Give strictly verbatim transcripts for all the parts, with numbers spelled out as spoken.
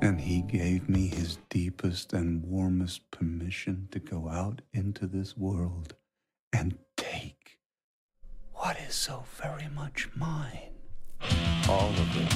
And he gave me his deepest and warmest permission to go out into this world and take what is so very much mine. All of it.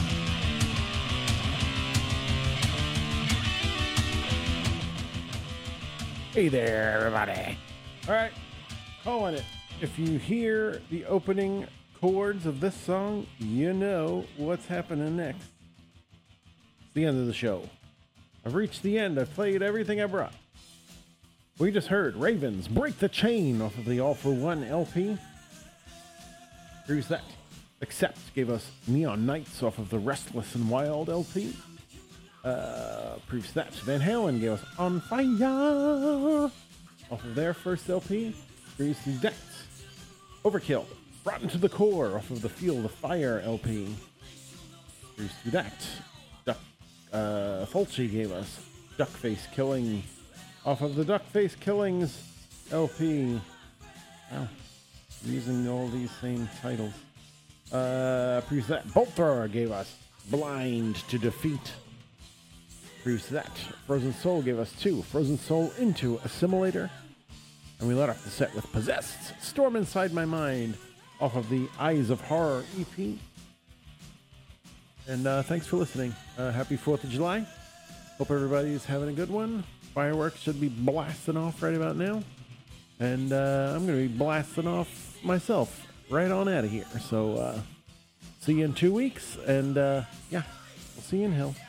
Hey there, everybody. All right, calling it. If you hear the opening chords of this song, you know what's happening next. It's the end of the show. I've reached the end. I've played everything I brought. We just heard Ravens Break the Chain off of the All for One L P. Here's that. Accept gave us Neon Nights off of the Restless and Wild L P. Uh, proves that. Van Halen gave us On Fire off of their first L P. Proves that. Overkill, Rotten to the Core off of the Feel the Fire L P. Proves that. Duck, uh, Fulci gave us Duckface Killing off of the Duckface Killings L P. Wow, using all these same titles. Uh, proves that. Bolt Thrower gave us Blind to Defeat. Proves that. Frozen Soul gave us two. Frozen Soul into Assimilator. And we let off the set with Possessed, Storm Inside My Mind off of the Eyes of Horror E P. And uh, thanks for listening. Uh, happy fourth of July. Hope everybody's having a good one. Fireworks should be blasting off right about now. And uh, I'm going to be blasting off myself right on out of here. So uh, see you in two weeks. And uh, yeah, we'll see you in hell.